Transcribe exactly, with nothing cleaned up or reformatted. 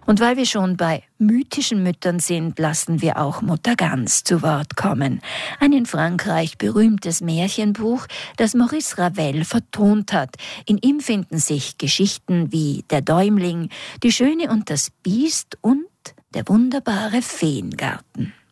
Und weil wir schon bei mythischen Müttern sind, lassen wir auch Mutter Gans zu Wort kommen. Ein in Frankreich berühmtes Märchenbuch, das Maurice Ravel vertont hat. In ihm finden sich Geschichten wie Der Däumling, Die Schöne und das Biest und Der wunderbare Feengarten.